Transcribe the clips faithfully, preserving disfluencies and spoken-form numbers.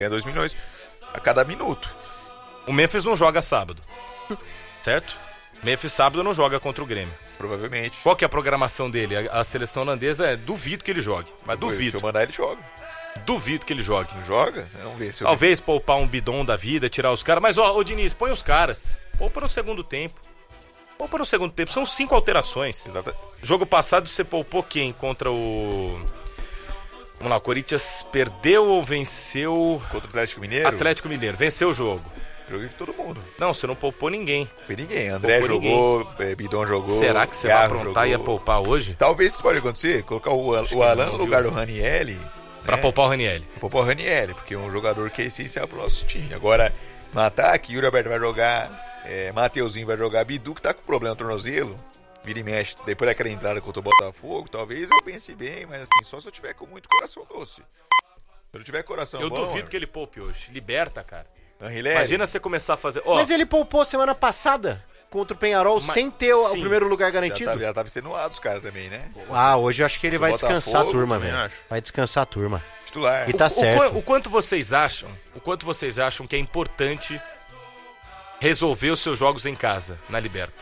Ganha dois milhões a cada minuto. O Memphis não joga sábado, certo? Memphis sábado não joga contra o Grêmio. Provavelmente. Qual que é a programação dele? A, a seleção holandesa é duvido que ele jogue. Mas duvido. Se eu mandar, ele joga. Duvido que ele jogue. Não joga? Vamos ver se eu... Talvez poupar um bidon da vida, tirar os caras. Mas, ó, ô Diniz, põe os caras. Poupa no segundo tempo. Poupa no segundo tempo. São cinco alterações. Exato. Jogo passado você poupou quem contra o... Vamos lá, o Corinthians perdeu ou venceu... Contra o Atlético Mineiro? Atlético Mineiro. Venceu o jogo. Joguei com todo mundo. Não, você não poupou ninguém. Não ninguém. André poupou jogou, ninguém. Bidon jogou. Será que você Garro vai aprontar e ia poupar hoje? Talvez isso pode acontecer. Colocar o, o Alan no lugar do Ranieri. Pra né? poupar o Ranieri. Poupar o Ranieri, porque é um jogador que é essencial pro nosso time. Agora, no ataque, Yuri Alberto vai jogar, é, Mateuzinho vai jogar, Bidu que tá com problema no tornozelo. Vira e mexe. Depois daquela entrada contra o Botafogo, talvez eu pense bem, mas assim, só se eu tiver com muito coração doce. Se eu não tiver coração eu bom... Eu duvido que ele poupe hoje. Liberta, cara. Anrileri. Imagina você começar a fazer... Oh, mas ele poupou semana passada contra o Penharol mas, sem ter o, sim. o primeiro lugar garantido. Já tá, já tá extenuado os caras também, né? Ah, hoje eu acho que ele vai Botafogo, descansar a turma, também velho. acho. Vai descansar a turma. Titular. E tá o, certo. O, o quanto vocês acham, o quanto vocês acham que é importante resolver os seus jogos em casa, na Liberta?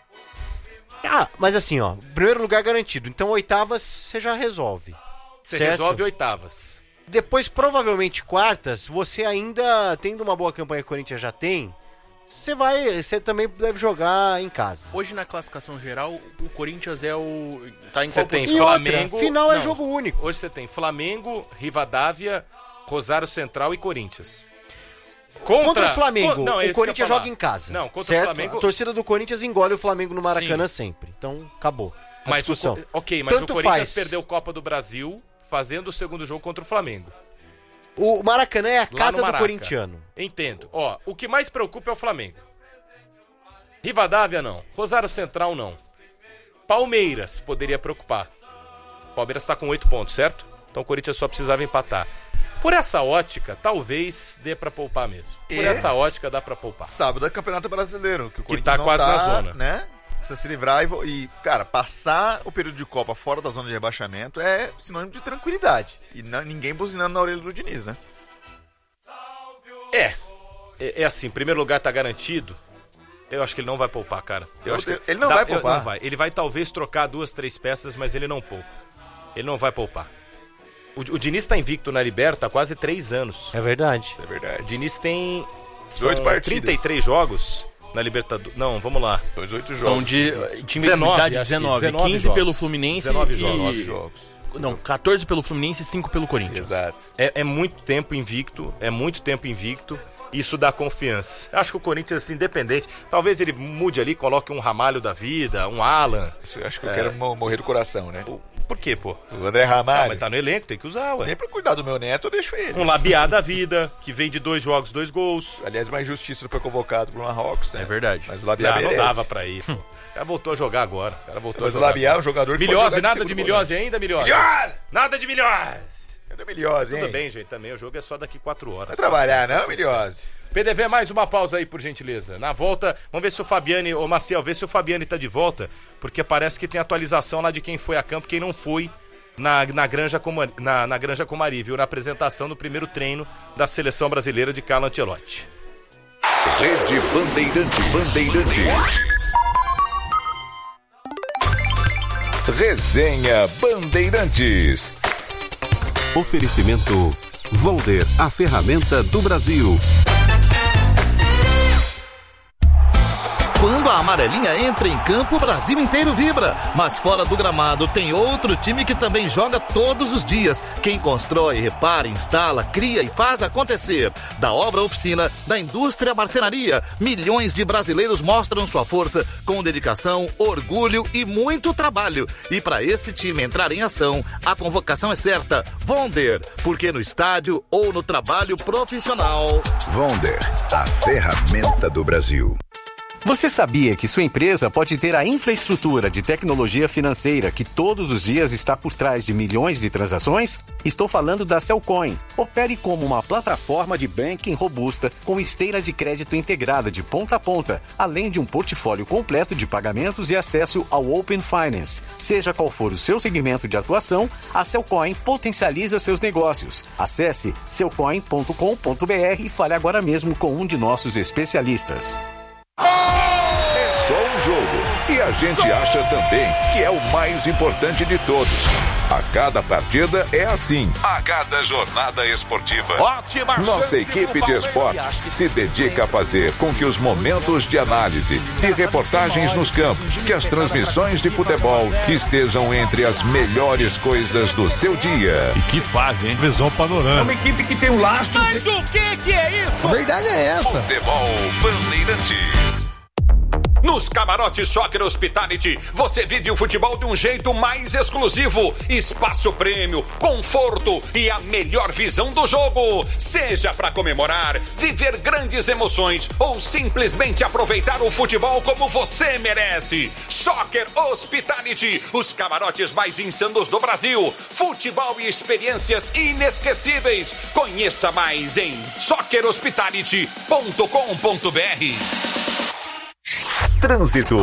Ah, mas assim, ó, primeiro lugar garantido. Então oitavas você já resolve. Você certo? resolve oitavas. Depois, provavelmente, quartas, você ainda, tendo uma boa campanha que o Corinthians já tem, você vai, você também deve jogar em casa. Hoje, na classificação geral, o Corinthians é o... tá em Você qual tem posição? Flamengo... Outra, final é não, jogo único. Hoje você tem Flamengo, Rivadavia, Rosário Central e Corinthians. Contra, contra o Flamengo, con... não, é o Corinthians joga em casa. Não, contra certo? o Flamengo... A torcida do Corinthians engole o Flamengo no Maracanã Sim. sempre. Então, acabou a mas discussão. O... Ok, mas Tanto o Corinthians faz. perdeu Copa do Brasil fazendo o segundo jogo contra o Flamengo. O Maracanã é a casa do Maraca. corintiano. Entendo. Ó, o que mais preocupa é o Flamengo. Rivadavia não. Rosário Central não. Palmeiras poderia preocupar. Palmeiras tá com oito pontos, certo? Então o Corinthians só precisava empatar. Por essa ótica, talvez dê pra poupar mesmo. Por E? essa ótica dá pra poupar. Sábado é Campeonato Brasileiro, que o Que Corinthians tá não quase tá, na zona. né? Precisa se livrar e, vo- e, cara, passar o período de Copa fora da zona de rebaixamento é sinônimo de tranquilidade. E não, ninguém buzinando na orelha do Diniz, né? É. É, é assim, em primeiro lugar tá garantido. Eu acho que ele não vai poupar, cara. Eu Eu acho que te- ele não vai poupar. eu- não vai. Ele vai talvez trocar duas, três peças, mas ele não poupa. Ele não vai poupar. O, o Diniz tá invicto na Liberta há quase três anos. É verdade. É O verdade. Diniz tem dezoito são partidas. trinta e três jogos na Libertadores. Não, vamos lá. dezoito jogos. São de time de dezenove, idade acho que dezenove. dezenove quinze jogos. pelo Fluminense dezenove e... jogos. nove jogos. Não, quatorze pelo Fluminense e cinco pelo Corinthians. Exato. É, é muito tempo invicto, é muito tempo invicto. Isso dá confiança. Acho que o Corinthians, assim, independente, talvez ele mude ali, coloque um Ramalho da vida, um Alan. Isso eu acho que eu quero mo- morrer do coração, né? Por, por quê, pô? O André Ah, Ramalho. mas tá no elenco, tem que usar, ué. Nem pra cuidar do meu neto, eu deixo ele. Um Labiá da vida, que vem de dois jogos, dois gols. Aliás, uma injustiça não foi convocado pro Marrocos, né? É verdade. Mas o Labiá Não, não merece. dava pra ir, pô. O cara voltou a jogar agora. O cara voltou Mas a o jogar Labiá é um agora. jogador que pode Milhose, jogar de nada de segundo Milhose volante. ainda, Milhose? Milhose! Nada de Milhose! Cadê o Milhose, hein? Tudo bem, gente, também o jogo é só daqui quatro horas. Vai trabalhar, não, Milhose? P D V, mais uma pausa aí, por gentileza. Na volta, vamos ver se o Fabiane, ô Maciel, vê se o Fabiane tá de volta, porque parece que tem atualização lá de quem foi a campo, quem não foi na, na, Granja, Comari, na, na Granja Comari, viu? Na apresentação do primeiro treino da seleção brasileira de Carlo Ancelotti. Rede Bandeirantes. Bandeirantes. Resenha Bandeirantes. Oferecimento Volder, a ferramenta do Brasil. Quando a amarelinha entra em campo, o Brasil inteiro vibra. Mas fora do gramado tem outro time que também joga todos os dias. Quem constrói, repara, instala, cria e faz acontecer. Da obra oficina, da indústria marcenaria, milhões de brasileiros mostram sua força com dedicação, orgulho e muito trabalho. E para esse time entrar em ação, a convocação é certa. Vonder, porque no estádio ou no trabalho profissional. Vonder, a ferramenta do Brasil. Você sabia que sua empresa pode ter a infraestrutura de tecnologia financeira que todos os dias está por trás de milhões de transações? Estou falando da Cellcoin. Opere como uma plataforma de banking robusta com esteira de crédito integrada de ponta a ponta, além de um portfólio completo de pagamentos e acesso ao Open Finance. Seja qual for o seu segmento de atuação, a Cellcoin potencializa seus negócios. Acesse cellcoin ponto com ponto b r e fale agora mesmo com um de nossos especialistas. É só um jogo e a gente acha também que é o mais importante de todos. A cada partida é assim. A cada jornada esportiva. Ótima. Nossa equipe de esportes se dedica a fazer com que os momentos de análise e reportagens nos campos, que as transmissões de futebol estejam entre as melhores coisas do seu dia. E que fase, hein? Visão panorâmica. É uma equipe que tem um lastro. Mas o que que é isso? A verdade é essa. Futebol Bandeirantes. Nos camarotes Soccer Hospitality, você vive o futebol de um jeito mais exclusivo. Espaço prêmio, conforto e a melhor visão do jogo. Seja para comemorar, viver grandes emoções ou simplesmente aproveitar o futebol como você merece. Soccer Hospitality, os camarotes mais insanos do Brasil. Futebol e experiências inesquecíveis. Conheça mais em soccer hospitality ponto com ponto b r. Trânsito.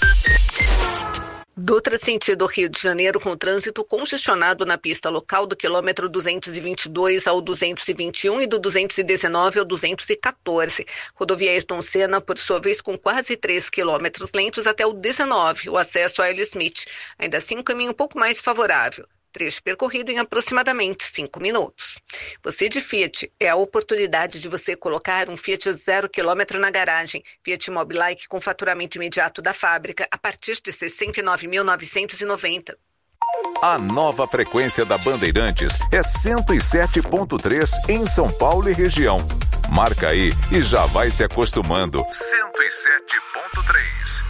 Dutra sentido Rio de Janeiro com trânsito congestionado na pista local do quilômetro duzentos e vinte e dois ao duzentos e vinte e um e do duzentos e dezenove ao duzentos e quatorze. Rodovia Ayrton Senna, por sua vez, com quase três quilômetros lentos até o dezenove, o acesso a L. Smith. Ainda assim, um caminho um pouco mais favorável. Trecho percorrido em aproximadamente cinco minutos. Você de Fiat, é a oportunidade de você colocar um Fiat zero quilômetro na garagem. Fiat Mobilike com faturamento imediato da fábrica a partir de sessenta e nove mil novecentos e noventa. A nova frequência da Bandeirantes é cento e sete ponto três em São Paulo e região. Marca aí e já vai se acostumando. cento e sete ponto três.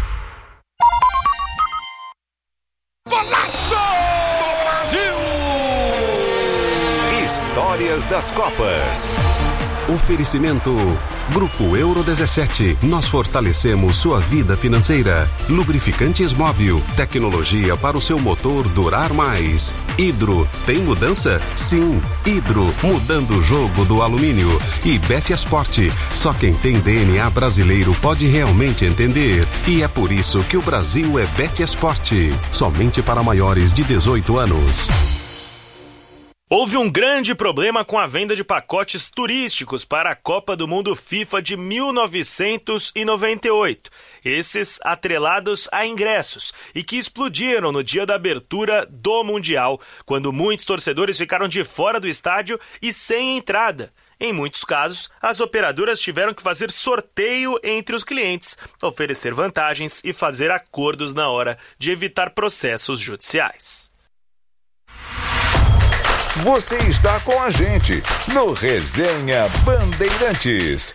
Golaço do Brasil! Histórias das Copas. Oferecimento Grupo Euro dezessete. Nós fortalecemos sua vida financeira. Lubrificantes Móbil. Tecnologia para o seu motor durar mais. Hidro. Tem mudança? Sim. Hidro. Mudando o jogo do alumínio. E Betesport. Só quem tem D N A brasileiro pode realmente entender. E é por isso que o Brasil é Betesport. Somente para maiores de dezoito anos. Houve um grande problema com a venda de pacotes turísticos para a Copa do Mundo FIFA de mil novecentos e noventa e oito. Esses atrelados a ingressos e que explodiram no dia da abertura do Mundial, quando muitos torcedores ficaram de fora do estádio e sem entrada. Em muitos casos, as operadoras tiveram que fazer sorteio entre os clientes, oferecer vantagens e fazer acordos na hora de evitar processos judiciais. Você está com a gente no Resenha Bandeirantes.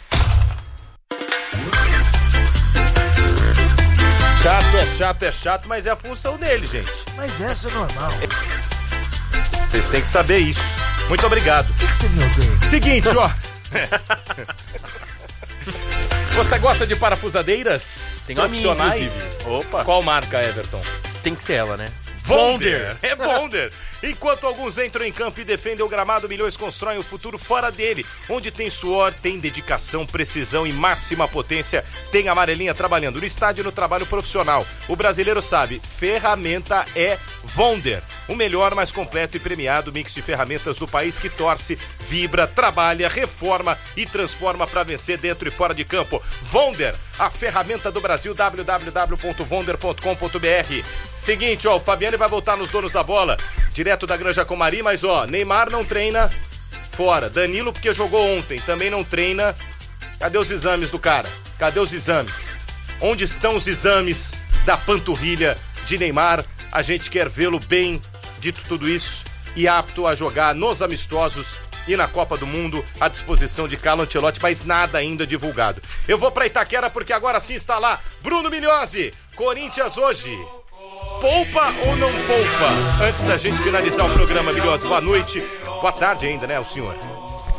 Chato é chato, é chato, mas é a função dele, gente. Mas essa é normal. Vocês têm que saber isso. Muito obrigado. O que, que você me odeia? Seguinte, ó. Você gosta de parafusadeiras? Tem profissionais? Opa. Qual marca, Everton? Tem que ser ela, né? Bonder. É Bonder. Enquanto alguns entram em campo e defendem o gramado, milhões constroem o futuro fora dele. Onde tem suor, tem dedicação, precisão e máxima potência. Tem amarelinha trabalhando no estádio e no trabalho profissional. O brasileiro sabe, ferramenta é Bonder. O melhor, mais completo e premiado mix de ferramentas do país que torce, vibra, trabalha, reforma e transforma para vencer dentro e fora de campo. Bonder, a ferramenta do Brasil, w w w ponto bonder ponto com ponto b r. Seguinte, ó, o Fabiano vai voltar nos donos da bola, direto da Granja Comari, mas ó, Neymar não treina fora. Danilo, porque jogou ontem, também não treina. Cadê os exames do cara? Cadê os exames? Onde estão os exames da panturrilha de Neymar? A gente quer vê-lo bem, dito tudo isso, e apto a jogar nos amistosos e na Copa do Mundo, à disposição de Carlo Ancelotti, mas nada ainda divulgado. Eu vou pra Itaquera porque agora sim está lá Bruno Migliozzi. Corinthians hoje. Poupa ou não poupa? Antes da gente finalizar o programa, Migliozzi, boa noite. Boa tarde ainda, né, o senhor?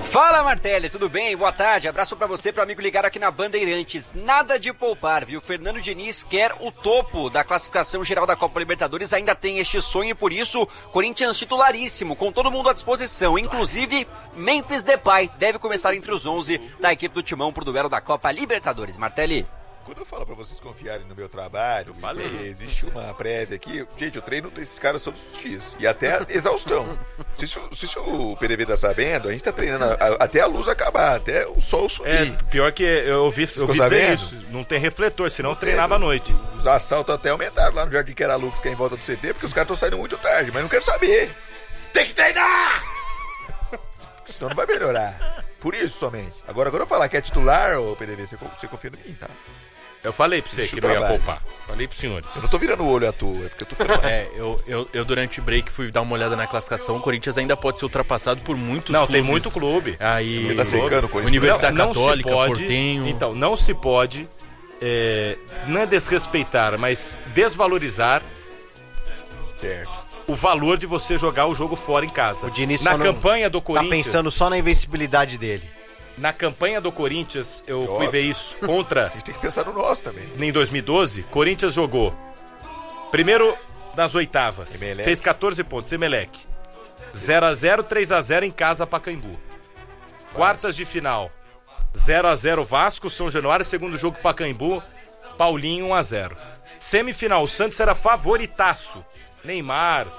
Fala, Martelli, tudo bem? Boa tarde, abraço pra você, pro amigo ligado aqui na Bandeirantes. Nada de poupar, viu? Fernando Diniz quer o topo da classificação geral da Copa Libertadores, ainda tem este sonho e por isso, Corinthians titularíssimo, com todo mundo à disposição, inclusive Memphis Depay, deve começar entre os onze da equipe do Timão pro duelo da Copa Libertadores. Martelli. Quando eu falo pra vocês confiarem no meu trabalho, eu falei. Existe uma prévia aqui. Gente, eu treino esses caras todos os dias. E até exaustão. se, se, se, se o P D V tá sabendo, a gente tá treinando a, a, até a luz acabar, até o sol subir. É, pior que eu ouvi, eu ouvi dizer isso. Não tem refletor, senão eu treinava à noite. Os assaltos até aumentaram lá no Jardim Queralux, que é em volta do C T, porque os caras estão saindo muito tarde, mas não quero saber. Tem que treinar! Senão não vai melhorar. Por isso somente. Agora, quando eu falar que é titular, ô P D V, você, você confia em mim, tá? Eu falei pra você Deixa que não ia poupar. Falei pros senhores. Eu não tô virando o olho à toa, é porque eu tô falando. É, eu, eu, eu durante o break fui dar uma olhada na classificação. O Corinthians ainda pode ser ultrapassado por muitos não, clubes. Não, tem muito clube. Aí, Ele tá secando o Corinthians. Universidade não, Católica, não se pode, Portenho. Então, não se pode, é, não é desrespeitar, mas desvalorizar certo. o valor de você jogar o jogo fora em casa. O Diniz na só campanha do tá Corinthians... Tá pensando só na invencibilidade dele. Na campanha do Corinthians, eu Óbvio. fui ver isso contra... A gente tem que pensar no nosso também. Em dois mil e doze, Corinthians jogou primeiro nas oitavas. Emelec. Fez catorze pontos, Emelec. zero a zero, três a zero em casa, Pacaembu. Quartas de final, zero a zero Vasco, São Januário, segundo jogo Pacaembu, Paulinho um a zero. Semifinal, o Santos era favoritaço. Neymar.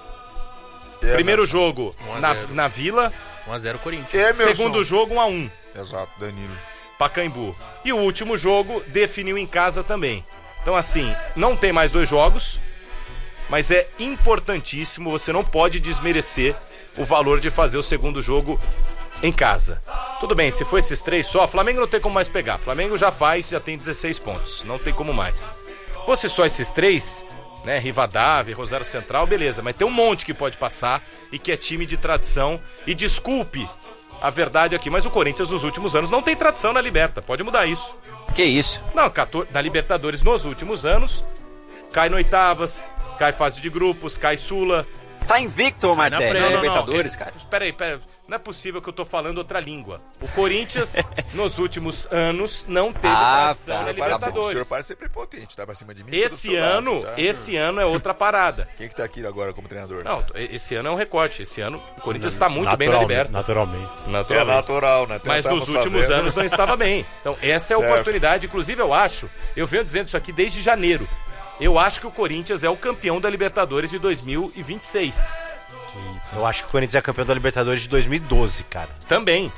É, Primeiro meu... jogo na, na Vila... um a zero Corinthians. É, meu Segundo som. jogo, um a um. Exato, Danilo. Pacaembu. E o último jogo definiu em casa também. Então, assim, não tem mais dois jogos, mas é importantíssimo, você não pode desmerecer o valor de fazer o segundo jogo em casa. Tudo bem, se for esses três só, Flamengo não tem como mais pegar. Flamengo já faz, já tem dezesseis pontos. Não tem como mais. Se fosse só esses três... né, Rivadavia, Rosário Central, beleza, mas tem um monte que pode passar e que é time de tradição. E desculpe a verdade aqui, mas o Corinthians nos últimos anos não tem tradição na Liberta, pode mudar isso. Que isso? Não, na Libertadores nos últimos anos, cai no oitavas, cai fase de grupos, cai Sula. Tá invicto, Martelli, na Libertadores, cara. Peraí, peraí. Não é possível que eu tô falando outra língua. O Corinthians, nos últimos anos, não teve ah, tradição tá. na Libertadores. O senhor parece ser prepotente, tá pra cima de mim. Esse ano, lado, tá? esse ano é outra parada. Quem que tá aqui agora como treinador? Não, esse ano é um recorte. Esse ano o Corinthians está muito bem na Liberta. Naturalmente. naturalmente. É natural, né? Mas nos últimos fazendo. anos não estava bem. Então essa é a certo. oportunidade. Inclusive eu acho, eu venho dizendo isso aqui desde janeiro. Eu acho que o Corinthians é o campeão da Libertadores de dois mil e vinte e seis. Eu acho que o Corinthians é campeão da Libertadores de dois mil e doze, cara. Também.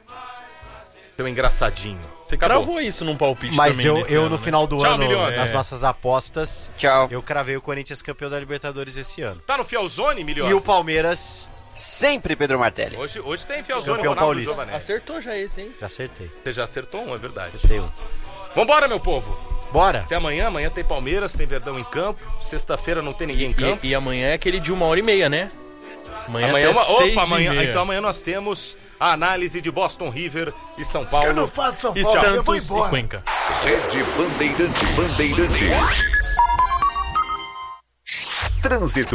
Seu engraçadinho. Você cravou isso num palpite Mas também eu, nesse eu ano, no né? final do Tchau, ano, milhões. nas É. nossas apostas, Tchau. eu cravei o Corinthians campeão da Libertadores esse ano. Tá no Fielzone, Milhões? E o Palmeiras... Sempre Pedro Martelli. Hoje, hoje tem Fielzone, Campeão Ronaldo paulista. Giovanelli. Acertou já esse, hein? Já acertei. Você já acertou um, é verdade. Acertei um. Vambora, meu povo. Bora. Até amanhã. Amanhã tem Palmeiras, tem Verdão em campo. Sexta-feira não tem ninguém em campo. E, e amanhã é aquele de uma hora e meia, né? Amanhã, amanhã é uma... Opa, amanhã. Então amanhã nós temos a análise de Boston River e São Paulo. Eu não falo São e Paulo, Santos eu vou embora. E Cuenca. Rede Bandeirantes. Bandeirantes. Trânsito.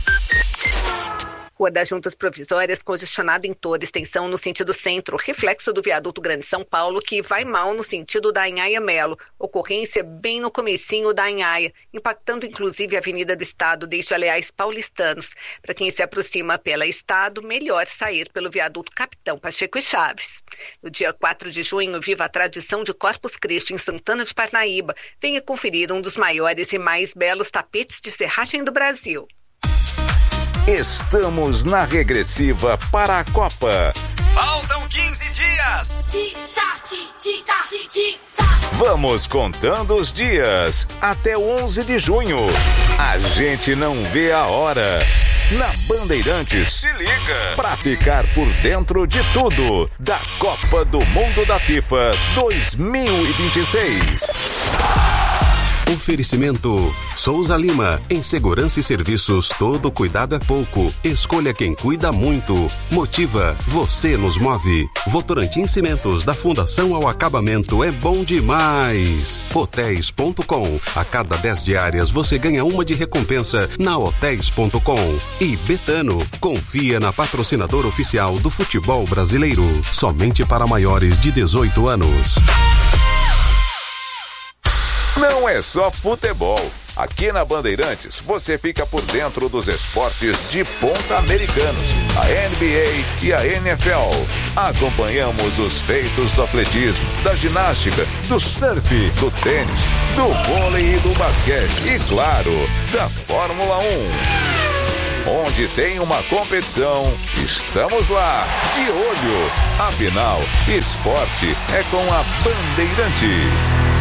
Rua das Juntas Provisórias, congestionada em toda extensão no sentido centro, reflexo do viaduto Grande São Paulo, que vai mal no sentido da Anhaia Melo. Ocorrência bem no comecinho da Anhaia, impactando inclusive a Avenida do Estado, desde Aleais Paulistanos. Para quem se aproxima pela Estado, melhor sair pelo viaduto Capitão Pacheco e Chaves. No dia quatro de junho, viva a tradição de Corpus Christi em Santana de Parnaíba. Venha conferir um dos maiores e mais belos tapetes de serragem do Brasil. Estamos na regressiva para a Copa. Faltam quinze dias. Vamos contando os dias até onze de junho. A gente não vê a hora. Na Bandeirantes, se liga pra ficar por dentro de tudo da Copa do Mundo da FIFA dois mil e vinte e seis. Oferecimento Souza Lima. Em segurança e serviços, todo cuidado é pouco. Escolha quem cuida muito. Motiva, você nos move. Votorantim Cimentos, da fundação ao acabamento, é bom demais. hotéis ponto com. A cada dez diárias você ganha uma de recompensa na hotéis ponto com. E Betano, confia na patrocinadora oficial do futebol brasileiro. Somente para maiores de dezoito anos. Não é só futebol. Aqui na Bandeirantes você fica por dentro dos esportes de ponta americanos, a N B A e a N F L. Acompanhamos os feitos do atletismo, da ginástica, do surf, do tênis, do vôlei e do basquete e, claro, da Fórmula um. Onde tem uma competição, estamos lá, de olho. Afinal, esporte é com a Bandeirantes.